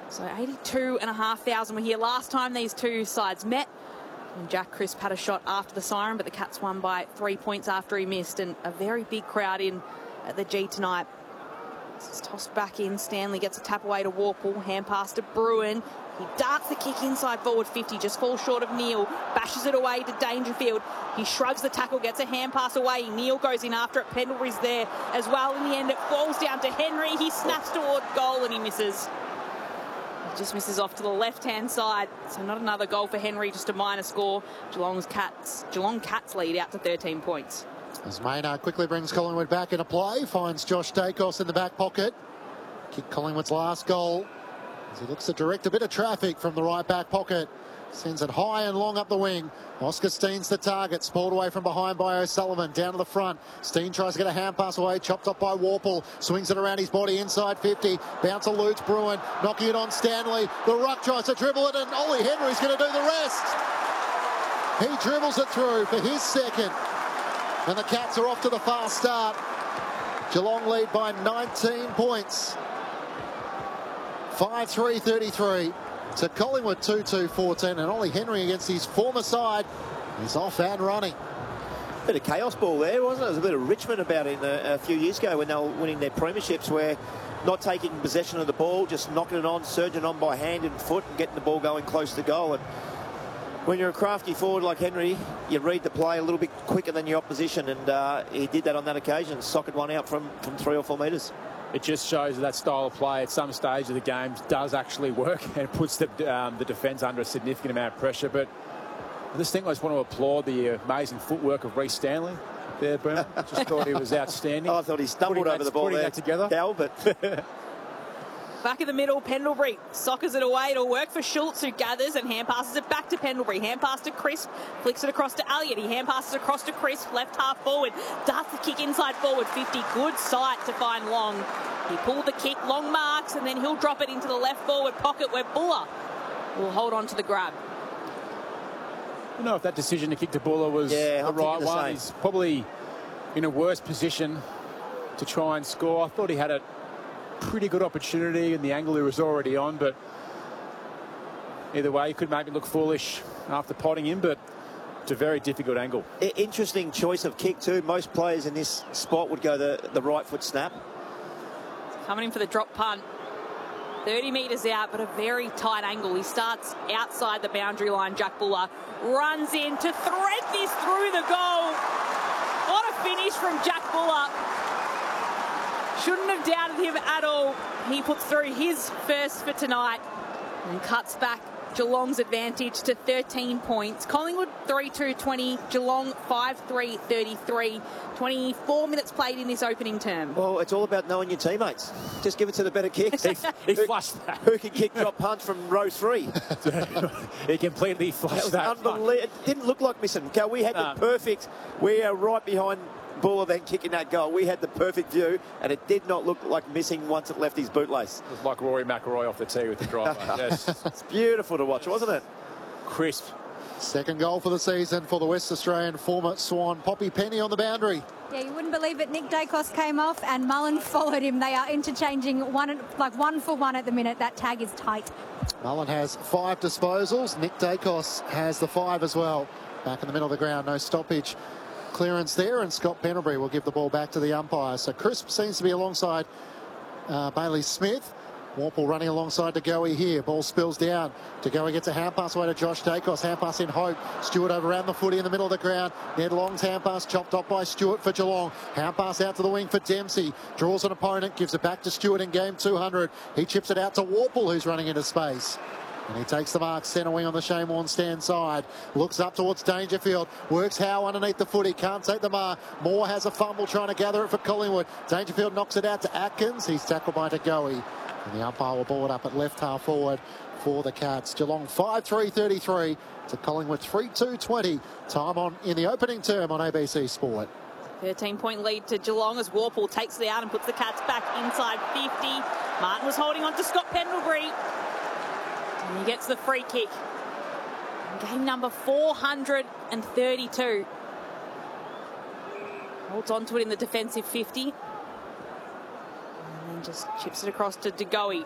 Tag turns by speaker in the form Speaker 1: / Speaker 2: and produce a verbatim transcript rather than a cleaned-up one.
Speaker 1: So eighty-two and a half thousand were here last time these two sides met. And Jack Crisp had a shot after the siren, but the Cats won by three points after he missed. And a very big crowd in at the G tonight. This is tossed back in. Stanley gets a tap away to Warple. Hand pass to Bruin. He darts the kick inside forward fifty, just falls short of Neil. Bashes it away to Dangerfield. He shrugs the tackle, gets a hand pass away. Neil goes in after it. Pendlebury's there as well. In the end, it falls down to Henry. He snaps toward goal and he misses. He just misses off to the left-hand side. So not another goal for Henry, just a minor score. Geelong's Cats, Geelong Cats lead out to thirteen points.
Speaker 2: As Maynard quickly brings Collingwood back into play, finds Josh Dacos in the back pocket. Kicked Collingwood's last goal as he looks to direct a bit of traffic from the right back pocket. Sends it high and long up the wing. Oscar Steen's the target. Spoiled away from behind by O'Sullivan. Down to the front. Steen tries to get a hand pass away. Chopped up by Warple. Swings it around his body inside fifty. Bounce eludes Bruin. Knocking it on Stanley. The ruck tries to dribble it, and Ollie Henry's going to do the rest. He dribbles it through for his second. And the Cats are off to the fast start. Geelong lead by nineteen points. five three thirty-three to Collingwood two two fourteen, and Ollie Henry against his former side is off and running.
Speaker 3: Bit of chaos ball there, wasn't it? There was a bit of Richmond about it a, a few years ago when they were winning their premierships, where not taking possession of the ball, just knocking it on, surging on by hand and foot and getting the ball going close to goal. And when you're a crafty forward like Henry, you read the play a little bit quicker than your opposition, and uh, he did that on that occasion, socked one out from, from three or four metres.
Speaker 4: It just shows that, that style of play at some stage of the game does actually work and puts the, um, the defence under a significant amount of pressure. But I just think I just want to applaud the amazing footwork of Reece Stanley there, Bernard. Just thought he was outstanding.
Speaker 3: Oh, I thought he stumbled over the ball
Speaker 4: putting
Speaker 3: there,
Speaker 4: that together.
Speaker 3: Dal, but
Speaker 1: Back in the middle, Pendlebury soccers it away. It'll work for Schultz, who gathers and hand passes it back to Pendlebury. Hand pass to Crisp, flicks it across to Elliott. He hand passes across to Crisp, left half forward. Darts the kick inside forward fifty. Good sight to find Long. He pulled the kick, Long marks, and then he'll drop it into the left forward pocket where Buller will hold on to the grab.
Speaker 4: I don't know if that decision to kick to Buller was
Speaker 3: yeah,
Speaker 4: the right one. Same. He's probably in a worse position to try and score. I thought he had a pretty good opportunity and the angle he was already on, but either way, he could make me look foolish after potting him, but it's a very difficult angle.
Speaker 3: Interesting choice of kick too. Most players in this spot would go the, the right foot snap.
Speaker 1: Coming in for the drop punt. thirty metres out, but a very tight angle. He starts outside the boundary line. Jack Buller runs in to thread this through the goal. What a finish from Jack Buller. Shouldn't have doubted him at all. He puts through his first for tonight and cuts back Geelong's advantage to thirteen points. Collingwood three two twenty, Geelong five three thirty-three. twenty-four minutes played in this opening term.
Speaker 3: Well, it's all about knowing your teammates. Just give it to the better kicks.
Speaker 4: he he
Speaker 3: who,
Speaker 4: flushed that.
Speaker 3: Who can kick drop punch from row three?
Speaker 4: He completely flushed that.
Speaker 3: Unbelievable. It didn't look like missing. Okay, we had
Speaker 4: no.
Speaker 3: the perfect. We are right behind Buller then kicking that goal. We had the perfect view, and it did not look like missing once it left his bootlace.
Speaker 4: It was like Rory McIlroy off the tee with the driver. Yes.
Speaker 3: It's beautiful to watch, wasn't it?
Speaker 4: Crisp.
Speaker 2: Second goal for the season for the West Australian former Swan. Poppy Penny on the boundary.
Speaker 5: Yeah, you wouldn't believe it. Nick Dacos came off and Mullen followed him. They are interchanging one, like one for one at the minute. That tag is tight.
Speaker 2: Mullen has five disposals. Nick Dacos has the five as well. Back in the middle of the ground, no stoppage. Clearance there, and Scott Pendlebury will give the ball back to the umpire. So Crisp seems to be alongside uh, Bailey Smith. Warple running alongside De Goey here. Ball spills down. De Goey gets a hand pass away to Josh Dacos. Hand pass in Hope. Stewart over around the footy in the middle of the ground. Ned Long's hand pass chopped off by Stewart for Geelong. Hand pass out to the wing for Dempsey. Draws an opponent. Gives it back to Stewart in game two hundred. He chips it out to Warple, who's running into space. And he takes the mark, centre wing on the Shane Warne stand side. Looks up towards Dangerfield. Works Howe underneath the footy. Can't take the mark. Moore has a fumble trying to gather it for Collingwood. Dangerfield knocks it out to Atkins. He's tackled by De Goey. And the umpire will ball it up at left half forward for the Cats. Geelong five three thirty-three to Collingwood three two twenty. Time on in the opening term on A B C Sport.
Speaker 1: thirteen point lead to Geelong as Warple takes it out and puts the Cats back inside fifty. Martin was holding on to Scott Pendlebury. And he gets the free kick. Game number four hundred thirty-two. Holds on to it in the defensive fifty. And then just chips it across to De Goey.